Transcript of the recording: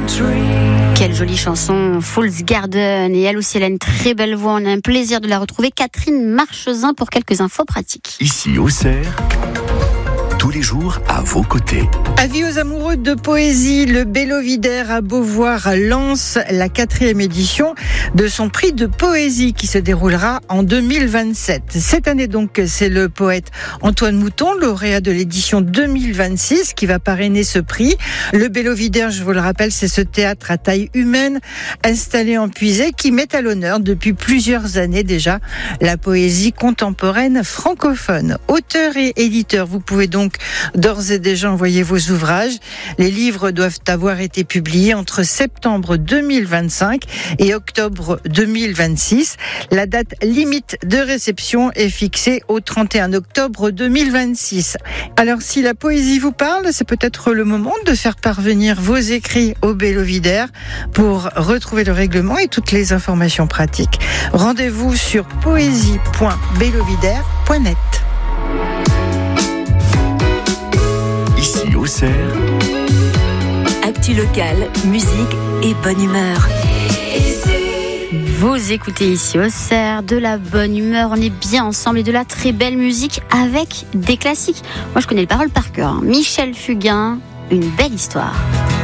Quelle jolie chanson, Fool's Garden. Et elle aussi, elle a une très belle voix. On a un plaisir de la retrouver. Catherine Marchesin pour quelques infos pratiques. Ici, Auxerre, tous les jours à vos côtés. Avis aux amoureux de poésie, le Bellovidaire à Beauvoir lance la 4e édition de son prix de poésie qui se déroulera en 2027. Cette année donc, c'est le poète Antoine Mouton, lauréat de l'édition 2026, qui va parrainer ce prix. Le Bellovidaire, je vous le rappelle, c'est ce théâtre à taille humaine installé en Puisée qui met à l'honneur depuis plusieurs années déjà la poésie contemporaine francophone. Auteur et éditeur, vous pouvez donc d'ores et déjà envoyer vos ouvrages. Les livres doivent avoir été publiés entre septembre 2025 et octobre 2026. La date limite de réception est fixée au 31 octobre 2026. Alors, si la poésie vous parle, c'est peut-être le moment de faire parvenir vos écrits au Bellovidaire. Pour retrouver le règlement et toutes les informations pratiques, rendez-vous sur poésie.bellovidaire.net. Ici, Auxerre, actu locale, musique et bonne humeur. Vous écoutez ici Auxerre, de la bonne humeur, on est bien ensemble et de la très belle musique avec des classiques. Moi je connais les paroles par cœur. Michel Fugain, une belle histoire.